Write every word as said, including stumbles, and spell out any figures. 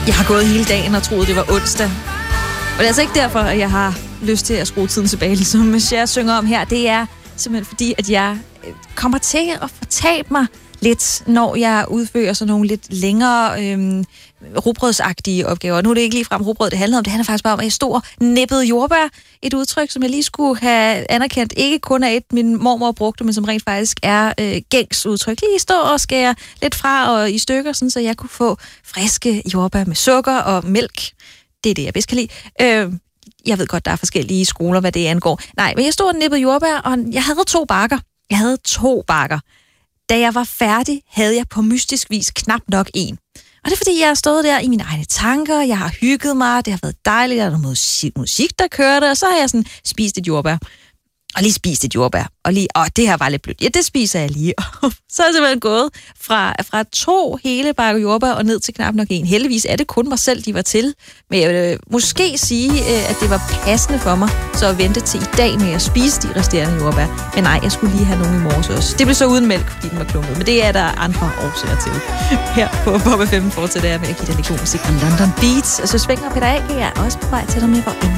Jeg har gået hele dagen og troet, det var onsdag. Og det er altså ikke derfor, at jeg har lyst til at skrue tiden tilbage, ligesom jeg synger om her. Det er simpelthen fordi, at jeg kommer til at fortabe mig lidt, når jeg udfører sådan nogle lidt længere øhm, rugbrødsagtige opgaver. Nu er det ikke ligefrem rugbrød, det handler om. Det handler faktisk bare om, at jeg stod og nippede jordbær. Et udtryk, som jeg lige skulle have anerkendt. Ikke kun er et, min mormor brugte, men som rent faktisk er øh, gængs udtryk. Lige stå og skære lidt fra og i stykker, sådan, så jeg kunne få friske jordbær med sukker og mælk. Det er det, jeg bedst kan lide. Øh, jeg ved godt, der er forskellige skoler, hvad det angår. Nej, men jeg stod og nippede jordbær, og jeg havde to bakker. Jeg havde to bakker. Da jeg var færdig, havde jeg på mystisk vis knap nok en. Og det er fordi, jeg har stået der i mine egne tanker, jeg har hygget mig, det har været dejligt, der er noget musik, musik der kørte, og så har jeg sådan spist et jordbær. Og lige spist et jordbær. Og lige, åh, det her var lidt blødt. Ja, det spiser jeg lige. Så er jeg simpelthen gået fra, fra to hele bakker jordbær og ned til knap nok en. Heldigvis er det kun mig selv, de var til. Men jeg vil øh, måske sige, øh, at det var passende for mig, så at vente til i dag med at spise de resterende jordbær. Men nej, jeg skulle lige have nogen i morges også. Det blev så uden mælk, fordi den var klunket. Men det er der andre årsager til. Her på Pop F M fortsætter jeg med at give dig lidt god musik fra London Beats. Så svinger Peter A. er også på vej til dig med, hvor